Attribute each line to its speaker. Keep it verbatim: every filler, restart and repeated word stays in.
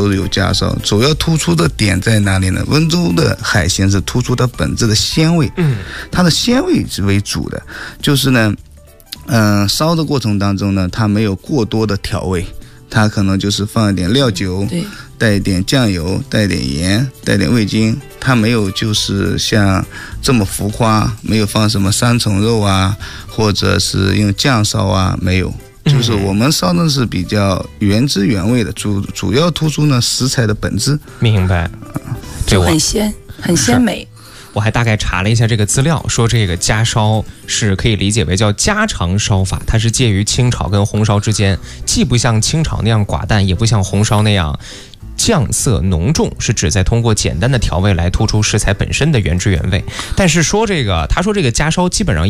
Speaker 1: 都是有家烧，主要突出的点在哪里呢？温州的海鲜是突出它本质的鲜味，嗯，它的鲜味是为主的，就是呢，嗯、呃，烧的过程当中呢，它没有过多的调味，它可能就是放一点料酒，对，带一点酱油，带一点盐，带点味精，它没有就是像这么浮夸，没有放什么三重肉啊，或者是用酱烧啊，没有。就是我们烧的是比较原汁原味的，主主要突出呢食材的本质。
Speaker 2: 明白，
Speaker 3: 就很鲜，很鲜美。
Speaker 2: 我还大概查了一下这个资料，说这个家烧是可以理解为叫家常烧法，它是介于清炒跟红烧之间，既不像清炒那样寡淡，也不像红烧那样酱色浓重，是指在通过简单的调味来突出食材本身的原汁原味。但是说这个，他说这个家烧基本上